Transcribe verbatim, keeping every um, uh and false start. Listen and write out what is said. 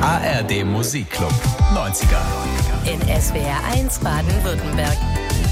A R D Musikclub neunziger. In S W R eins Baden-Württemberg.